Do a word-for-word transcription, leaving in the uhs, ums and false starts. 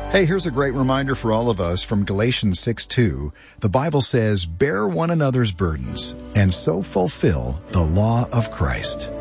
Hey, here's a great reminder for all of us from Galatians six two. The Bible says, "Bear one another's burdens, and so fulfill the law of Christ."